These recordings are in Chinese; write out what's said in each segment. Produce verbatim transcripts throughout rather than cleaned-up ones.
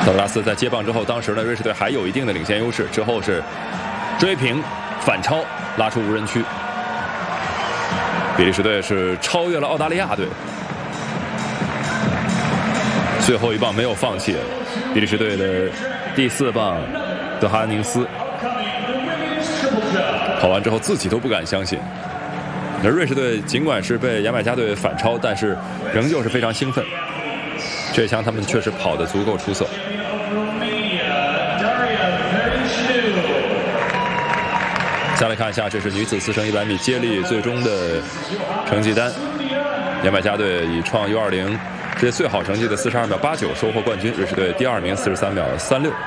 德格拉斯在接棒之后，当时呢瑞士队还有一定的领先优势，之后是追平反超，拉出无人区。比利时队是超越了澳大利亚队，最后一棒没有放弃。比利时队的第四棒德哈宁斯跑完之后自己都不敢相信。而瑞士队尽管是被牙买加队反超，但是仍旧是非常兴奋。这一枪他们确实跑得足够出色。再来看一下，这是女子四乘一百米接力最终的成绩单。牙买加队以创 U 二零 世界最好成绩的四十二秒八九收获冠军，瑞士队第二名四十三秒三六。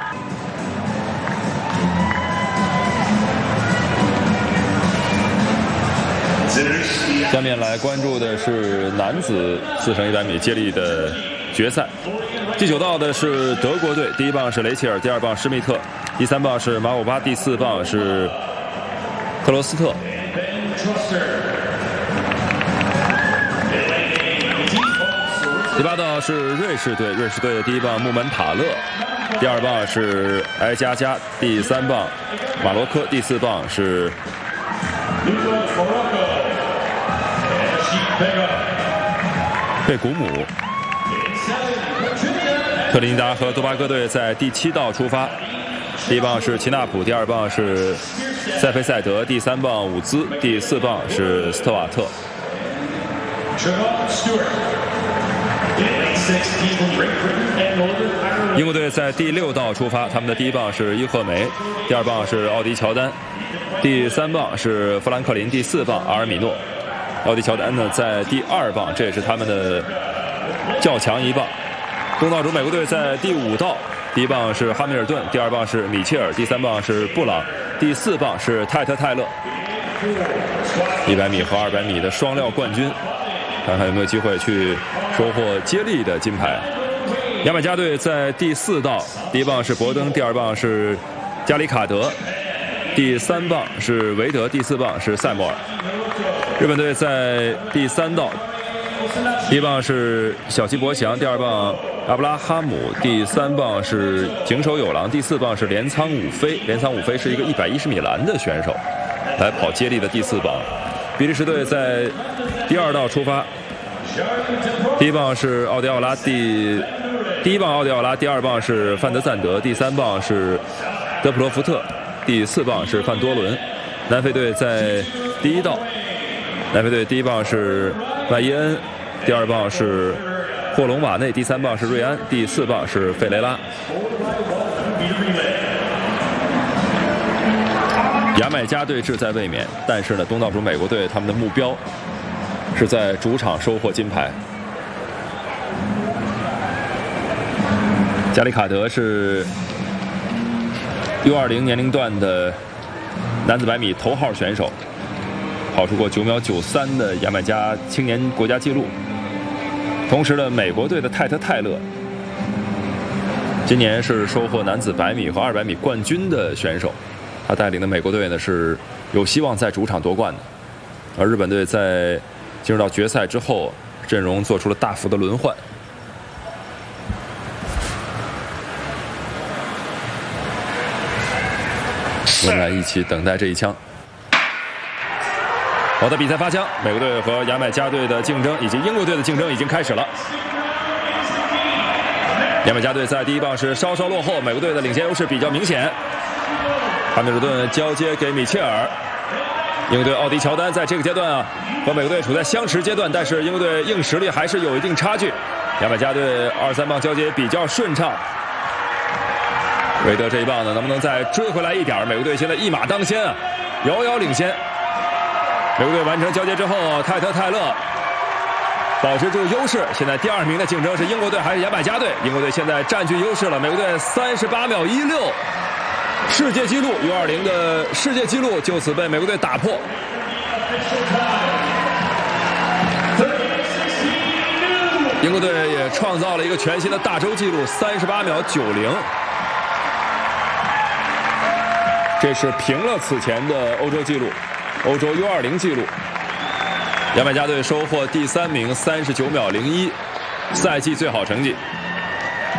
下面来关注的是男子四乘一百米接力的决赛。第九道的是德国队，第一棒是雷切尔，第二棒施密特，第三棒是马古巴，第四棒是克罗斯特。第八道是瑞士队，瑞士队的第一棒穆门塔勒，第二棒是埃加加，第三棒马罗科，第四棒是贝古姆。特立尼达和多巴哥队在第七道出发，第一棒是齐纳普，第二棒是塞佩塞德，第三棒伍兹，第四棒是斯特瓦特。英国队在第六道出发，他们的第一棒是伊赫梅，第二棒是奥迪乔丹，第三棒是富兰克林，第四棒阿尔米诺。奥迪乔丹呢在第二棒，这也是他们的较强一棒。东道主美国队在第五道，第一棒是哈密尔顿，第二棒是米切尔，第三棒是布朗，第四棒是泰特泰勒。一百米和二百米的双料冠军，看看有没有机会去收获接力的金牌。牙买加队在第四道，第一棒是博登，第二棒是加里卡德，第三棒是韦德，第四棒是塞摩尔。日本队在第三道，第一棒是小西伯祥，第二棒阿布拉哈姆，第三棒是井手有郎，第四棒是镰仓武飞。镰仓武飞是一个一百一十米栏的选手，来跑接力的第四棒。比利时队在第二道出发，第一棒是奥迪奥拉，第第一棒奥迪奥拉，第二棒是范德赞德，第三棒是德普罗福特，第四棒是范多伦。南非队在第一道，南非队第一棒是麦耶恩，第二棒是霍隆瓦内，第三棒是瑞安，第四棒是费雷拉。牙买加队志在卫冕，但是呢，东道主美国队他们的目标是在主场收获金牌。加里卡德是 U 二零 年龄段的男子百米头号选手，跑出过九秒九三的牙买加青年国家纪录。同时呢，美国队的泰特泰勒今年是收获男子百米和二百米冠军的选手，他带领的美国队呢是有希望在主场夺冠的。而日本队在进入到决赛之后，阵容做出了大幅的轮换。我们来一起等待这一枪。好的，比赛发枪，美国队和牙买加队的竞争以及英国队的竞争已经开始了。牙买加队在第一棒是稍稍落后，美国队的领先优势比较明显。哈密尔顿交接给米切尔，英国队奥迪乔丹在这个阶段啊和美国队处在相持阶段，但是英国队硬实力还是有一定差距。牙买加队二三棒交接比较顺畅。韦德这一棒呢，能不能再追回来一点？美国队现在一马当先啊，遥遥领先。美国队完成交接之后，泰特泰勒保持住优势。现在第二名的竞争是英国队还是牙买加队？英国队现在占据优势了。美国队三十八秒一六，世界纪录 U 二零 的世界纪录就此被美国队打破。英国队也创造了一个全新的大洲纪录，三十八秒九零。这是平了此前的欧洲纪录，欧洲 U 二零 纪录。牙买加队收获第三名，三十九秒零一，赛季最好成绩。